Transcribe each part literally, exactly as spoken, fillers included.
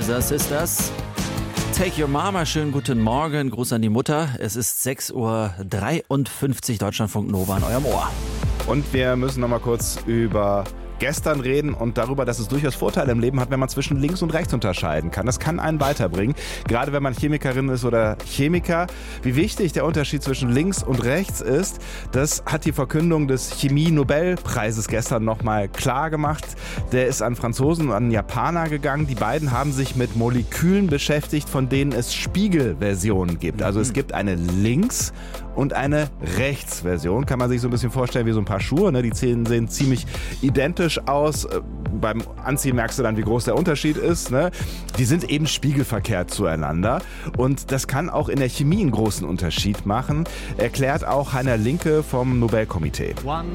Brothers ist das. Take Your Mama, schönen guten Morgen, Gruß an die Mutter. Es ist sechs Uhr dreiundfünfzig, Deutschlandfunk Nova in eurem Ohr. Und wir müssen noch mal kurz über gestern reden und darüber, dass es durchaus Vorteile im Leben hat, wenn man zwischen links und rechts unterscheiden kann. Das kann einen weiterbringen, gerade wenn man Chemikerin ist oder Chemiker. Wie wichtig der Unterschied zwischen links und rechts ist, das hat die Verkündung des Chemie-Nobelpreises gestern nochmal klar gemacht. Der ist an Franzosen und an Japaner gegangen. Die beiden haben sich mit Molekülen beschäftigt, von denen es Spiegelversionen gibt. Also es gibt eine Links- und eine Rechtsversion. Kann man sich so ein bisschen vorstellen wie so ein paar Schuhe. Ne? Die Zehen sehen ziemlich identisch aus. Beim Anziehen merkst du dann, wie groß der Unterschied ist. Ne? Die sind eben spiegelverkehrt zueinander. Und das kann auch in der Chemie einen großen Unterschied machen, erklärt auch Heiner Linke vom Nobelkomitee.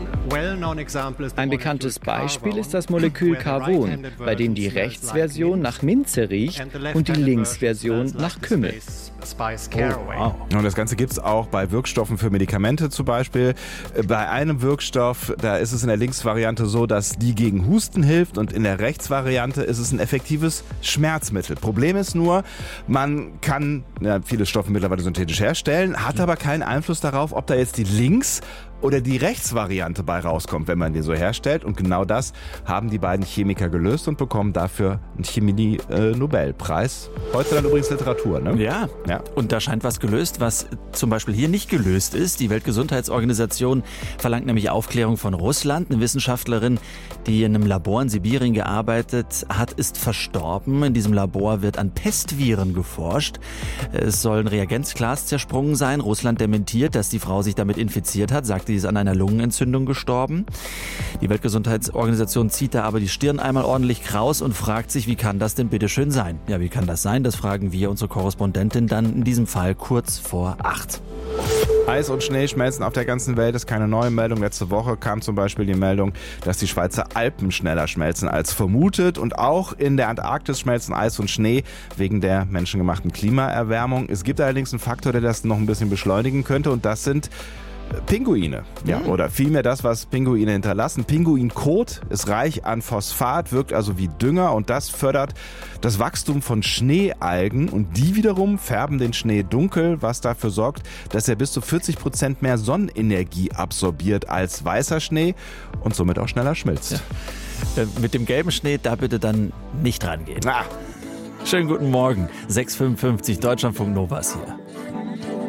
Ein bekanntes Beispiel ist das Molekül Carbon, bei dem die Rechtsversion nach Minze riecht und die Linksversion nach Kümmel. Oh, wow. Und das Ganze gibt es auch bei Wirkstoffen für Medikamente zum Beispiel. Bei einem Wirkstoff, da ist es in der Linksvariante so, dass die gegen Husten hilft und in der Rechtsvariante ist es ein effektives Schmerzmittel. Problem ist nur, man kann ja, viele Stoffe mittlerweile synthetisch herstellen, hat aber keinen Einfluss darauf, ob da jetzt die Links- oder die Rechtsvariante bei rauskommt, wenn man die so herstellt. Und genau das haben die beiden Chemiker gelöst und bekommen dafür einen Chemie-Nobelpreis. Heute dann übrigens Literatur, ne? Ja. ja, und da scheint was gelöst, was zum Beispiel hier nicht gelöst ist. Die Weltgesundheitsorganisation verlangt nämlich Aufklärung von Russland. Eine Wissenschaftlerin, die in einem Labor in Sibirien gearbeitet hat, ist verstorben. In diesem Labor wird an Pestviren geforscht. Es soll ein Reagenzglas zersprungen sein. Russland dementiert, dass die Frau sich damit infiziert hat, sagt, die ist an einer Lungenentzündung gestorben. Die Weltgesundheitsorganisation zieht da aber die Stirn einmal ordentlich kraus und fragt sich, wie kann das denn bitte schön sein? Ja, wie kann das sein? Das fragen wir unsere Korrespondentin dann in diesem Fall kurz vor acht. Eis und Schnee schmelzen auf der ganzen Welt, ist keine neue Meldung. Letzte Woche kam zum Beispiel die Meldung, dass die Schweizer Alpen schneller schmelzen als vermutet. Und auch in der Antarktis schmelzen Eis und Schnee wegen der menschengemachten Klimaerwärmung. Es gibt allerdings einen Faktor, der das noch ein bisschen beschleunigen könnte, und das sind Pinguine, ja, mhm. oder vielmehr das, was Pinguine hinterlassen. Pinguinkot ist reich an Phosphat, wirkt also wie Dünger, und das fördert das Wachstum von Schneealgen, und die wiederum färben den Schnee dunkel, was dafür sorgt, dass er bis zu vierzig Prozent mehr Sonnenenergie absorbiert als weißer Schnee und somit auch schneller schmilzt. Ja. Äh, mit dem gelben Schnee, da bitte dann nicht rangehen. Ah. Schönen guten Morgen, sechs Uhr fünfundfünfzig, Deutschlandfunk Novas hier.